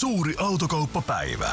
Suuri autokauppapäivä.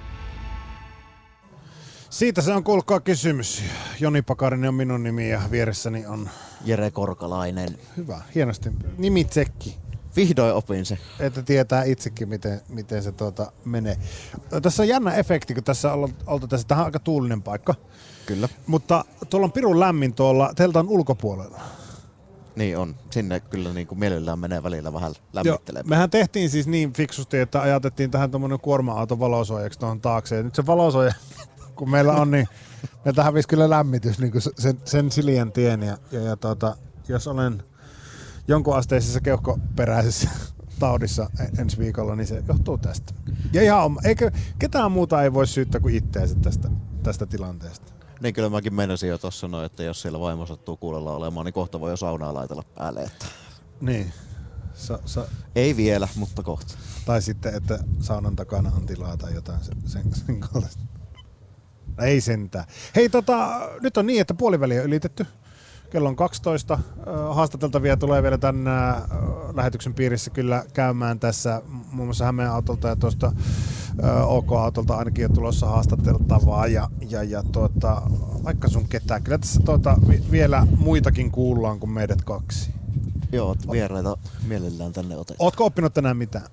Siitä se on, kuulkaa, kysymys. Joni Pakarinen on minun nimi ja vieressäni on Jere Korkalainen. Hyvä, hienosti. Nimitsekki. Vihdoin opin se. Että tietää itsekin, miten se menee. Tässä on jännä efekti, kun tässä oltu tässä. Tähän on aika tuulinen paikka. Kyllä. Mutta tuolla on pirun lämmin tuolla teltan ulkopuolella. Niin on. Sinne kyllä niin kuin mielellään menee välillä vähän lämmittelemään. Mehän tehtiin siis niin fiksusti, että ajatettiin tähän tommonen kuorma-auton valosuojaksi tuohon taakse. Ja nyt se valosuoja, kun meillä on, niin meiltä hävisi kyllä lämmitys niin kuin sen Siljan tien. Ja jos olen jonkun asteisessa keuhkoperäisessä taudissa ensi viikolla, niin se johtuu tästä. Ja ihan ketään muuta ei voi syyttää kuin itseänsä tästä tilanteesta. Niin kyllä mäkin meinasin jo tuossa sanoa, että jos siellä vaimo sattuu kuulella olemaan, niin kohta voi jo saunaa laitella päälle. Että niin. Ei vielä, mutta kohta. Tai sitten, että saunan takana on tilaa tai jotain sen kaltaista. Ei sentään. Hei, nyt on niin, että puoliväli on ylitetty. Kello on 12. Haastateltavia tulee vielä tämän lähetyksen piirissä kyllä käymään tässä. Muun muassa Hämeen autolta ja tuosta OK-autolta ainakin on tulossa haastateltavaa. Ja vaikka sun ketään. Kyllä tässä vielä muitakin kuullaan kuin meidät kaksi. Joo, vieraita mielellään tänne otetaan. Ootko oppinut tänään mitään?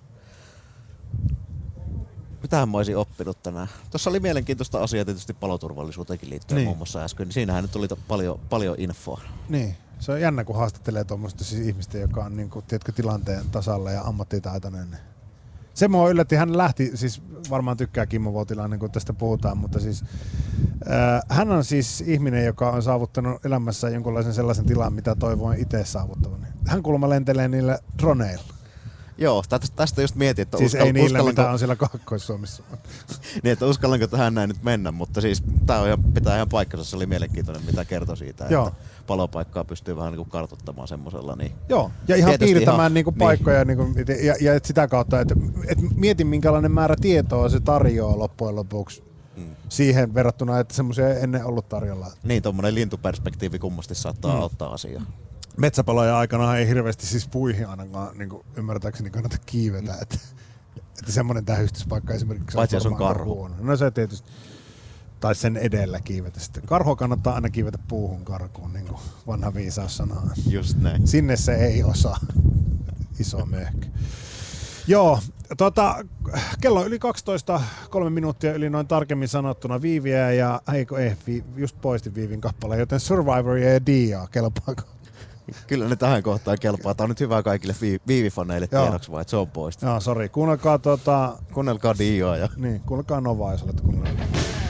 Mitähän mä olisin oppinut tänään? Tuossa oli mielenkiintoista asiaa tietysti paloturvallisuuteenkin liittyen niin. Muun muassa äsken. Niin siinähän nyt tuli paljon infoa. Niin. Se on jännä, kun haastattelee tuommoista siis ihmistä, joka on niinku, tiedätkö, tilanteen tasalla ja ammattitaitoinen. Se mua yllätti. Hän lähti, siis varmaan tykkää Kimmo Voutilainen, kun tästä puhutaan, mutta siis hän on siis ihminen, joka on saavuttanut elämässä jonkunlaisen sellaisen tilan, mitä toivoin itse saavuttavan. Hän kuulemma lentelee niillä droneilla. Joo, tästä just mietin, että siis ei niillä, mitä on siellä Kaakkois-Suomessa. Niin, että uskallanko tähän näin nyt mennä, mutta siis tää pitää ihan paikkansa, se oli mielenkiintoinen, mitä kertoi siitä, joo. Että palopaikkaa pystyy vähän niin kuin kartoittamaan semmosella. Niin joo, ja ihan piirtämään niin kuin paikkoja niin kuin, ja sitä kautta, että mietin minkälainen määrä tietoa se tarjoaa loppujen lopuksi siihen verrattuna, että semmoisia ei ennen ollut tarjolla. Niin, tommonen lintuperspektiivi kummasti saattaa auttaa asiaa. Metsäpalojen aikana ei hirveästi siis puihin ainakaan niin kuin ymmärtääkseni kannata kiivetä, että semmoinen tähystyspaikka esimerkiksi paitsi jos on karhu. Huono. No se tietysti, tai sen edellä kiivetä sitten. Karhua kannattaa aina kiivetä puuhun karkuun, niin kuin vanha viisaus sanoo. Just näin. Sinne se ei osaa. Iso möhkö. Joo, kello on yli 12, 3 minuuttia yli noin tarkemmin sanottuna Viiviä ja just poistin Viivin kappaleen, joten Survivoria ja Diaa kelpaako? Kyllä ne tähän kohtaan kelpaa. Tää on nyt hyvä kaikille Viivi-faneille tiedoksi, vaan että se on poistettu. Joo, sori. Kuunnelkaa Kuunnelkaa Dioa ja niin, kuunnelkaa Novaa, jos olette kuunnelleet.